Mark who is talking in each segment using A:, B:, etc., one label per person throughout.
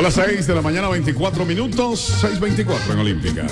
A: Son las 6 de la mañana, 24 minutos, 6:24 en Olímpica.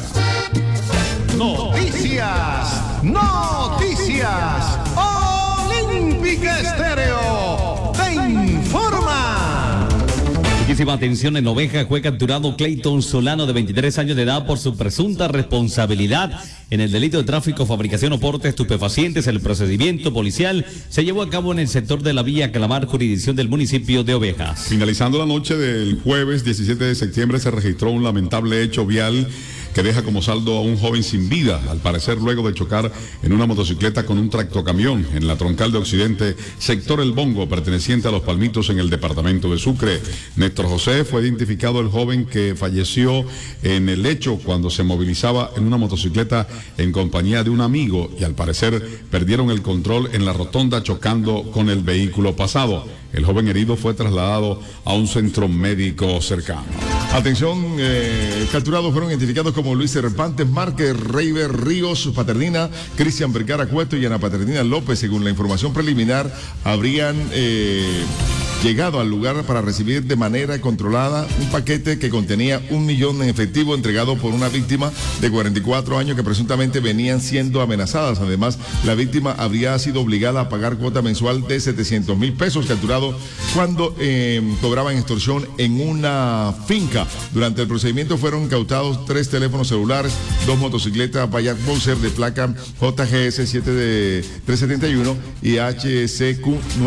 B: Noticias, noticias. Olímpica Estéreo te informa.
C: Muchísima atención. En Oveja fue capturado Clayton Solano, de 23 años de edad, por su presunta responsabilidad en el delito de tráfico, fabricación o porte de estupefacientes. El procedimiento policial se llevó a cabo en el sector de la Villa Calamar, jurisdicción del municipio de Ovejas.
A: Finalizando la noche del jueves 17 de septiembre se registró un lamentable hecho vial que deja como saldo a un joven sin vida, al parecer luego de chocar en una motocicleta con un tractocamión en la troncal de Occidente, sector El Bongo, perteneciente a Los Palmitos, en el departamento de Sucre. Néstor José fue identificado el joven que falleció en el hecho cuando se movilizaba en una motocicleta en compañía de un amigo y al parecer perdieron el control en la rotonda chocando con el vehículo pasado. El joven herido fue trasladado a un centro médico cercano.
D: Atención, capturados fueron identificados como Luis Cervantes Márquez, Reiber Ríos Paternina, Cristian Vergara Cueto y Ana Paternina López. Según la información preliminar, habrían llegado al lugar para recibir de manera controlada un paquete que contenía 1 millón en efectivo entregado por una víctima de 44 años que presuntamente venían siendo amenazadas. Además, la víctima habría sido obligada a pagar cuota mensual de 700,000 pesos, capturado cuando cobraban extorsión en una finca. Durante el procedimiento fueron incautados 3 teléfonos celulares, 2 motocicletas Bayak Boxer de placa JGS 7371 y HCQ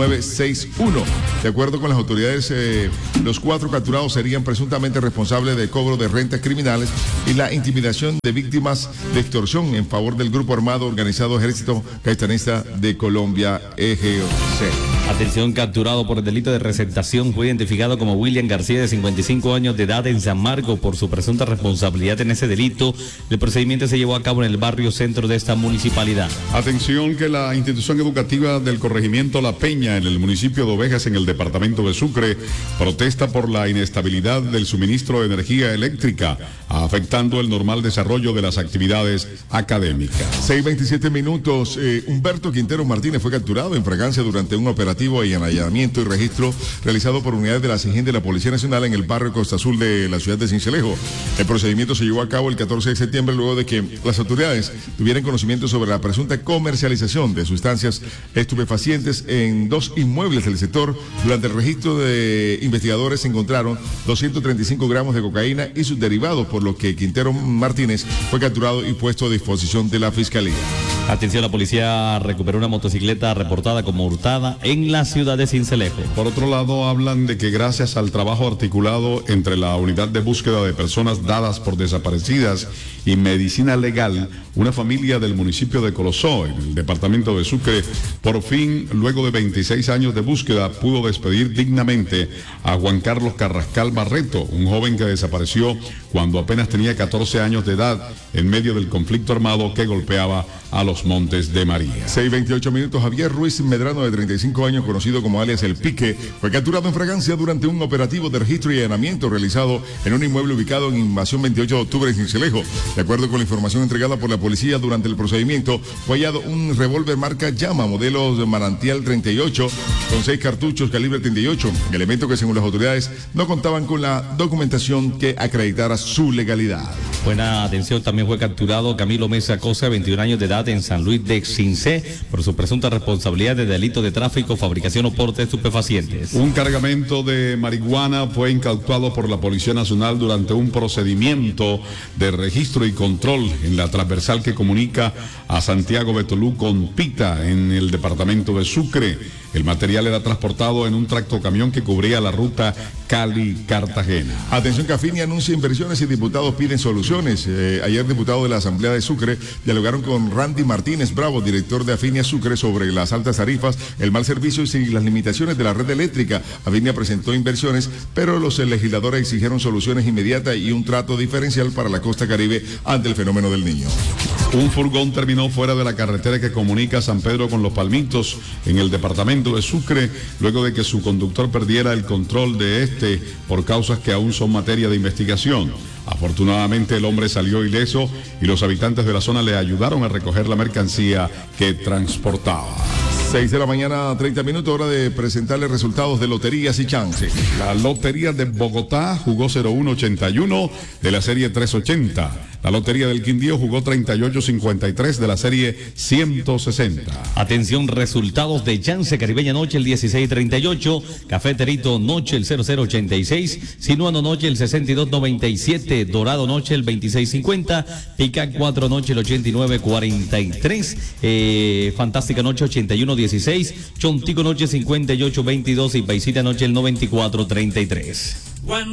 D: 961. De acuerdo con las autoridades, los 4 capturados serían presuntamente responsables del cobro de rentas criminales y la intimidación de víctimas de extorsión en favor del grupo armado organizado Ejército Caetanista de Colombia, EGC.
C: Atención, capturado por el delito de receptación fue identificado como William García, de 55 años de edad, en San Marcos, por su presunta responsabilidad en ese delito. El procedimiento se llevó a cabo en el barrio centro de esta municipalidad.
A: Atención, que la institución educativa del corregimiento La Peña en el municipio de Ovejas, en el departamento de Sucre, protesta por la inestabilidad del suministro de energía eléctrica, afectando el normal desarrollo de las actividades académicas.
D: 6:27 minutos. Humberto Quintero Martínez fue capturado en fragancia durante un operativo y allanamiento y registro realizado por unidades de la SIGIN de la Policía Nacional en el barrio Costa Azul de la ciudad de Sincelejo. El procedimiento se llevó a cabo el 14 de septiembre luego de que las autoridades tuvieran conocimiento sobre la presunta comercialización de sustancias estupefacientes en 2 inmuebles del sector. Durante el registro de investigadores se encontraron 235 gramos de cocaína y sus derivados, por lo que Quintero Martínez fue capturado y puesto a disposición de la Fiscalía.
C: Atención, la policía recuperó una motocicleta reportada como hurtada en la ciudad de Sincelejo.
A: Por otro lado, hablan de que gracias al trabajo articulado entre la unidad de búsqueda de personas dadas por desaparecidas y medicina legal, una familia del municipio de Colosó, en el departamento de Sucre, por fin, luego de 26 años de búsqueda, pudo despedir dignamente a Juan Carlos Carrascal Barreto, un joven que desapareció cuando apenas tenía 14 años de edad en medio del conflicto armado que golpeaba a los Montes de María.
D: 6:28 minutos. Javier Ruiz Medrano, de 35 años, conocido como alias El Pique, fue capturado en fragancia durante un operativo de registro y allanamiento realizado en un inmueble ubicado en Invasión 28 de octubre en Sincelejo. De acuerdo con la información entregada por la policía durante el procedimiento, fue hallado un revólver marca Llama, modelo de Manantial 38, con 6 cartuchos calibre 38, elementos que según las autoridades no contaban con la documentación que acreditara su legalidad.
C: Buena atención, también fue capturado Camilo Mesa Cosa, 21 años de edad, en San Luis de Cincé, por su presunta responsabilidad de delito de tráfico, fabricación o porte de estupefacientes.
A: Un cargamento de marihuana fue incautado por la Policía Nacional durante un procedimiento de registro y control en la transversal que comunica a Santiago Betolú con Pita, en el departamento de Sucre. El material era transportado en un tractocamión que cubría la ruta Cali-Cartagena.
D: Atención, que Afini anuncia inversiones y diputados piden soluciones. Ayer, diputados de la Asamblea de Sucre dialogaron con Randy Martínez Bravo, director de Afinia Sucre, sobre las altas tarifas, el mal servicio y las limitaciones de la red eléctrica. Afinia presentó inversiones, pero los legisladores exigieron soluciones inmediatas y un trato diferencial para la costa caribe ante el fenómeno del Niño.
A: Un furgón terminó fuera de la carretera que comunica San Pedro con Los Palmitos, en el departamento de Sucre, luego de que su conductor perdiera el control de este por causas que aún son materia de investigación. Afortunadamente, el hombre salió ileso y los habitantes de la zona le ayudaron a recoger la mercancía que transportaba.
D: 6 de la mañana, 30 minutos, hora de presentarles resultados de loterías y chances.
A: La Lotería de Bogotá jugó 0181 de la serie 380. La Lotería del Quindío jugó 3853 de la serie 160.
C: Atención, resultados de Chance Caribeña Noche el 1638, Cafeterito Noche el 0086, Sinuano Noche el 6297, Dorado Noche el 2650, Pica 4 Noche el 8943, Fantástica Noche 8116, Chontico Noche 5822 y Paisita Noche el 9433.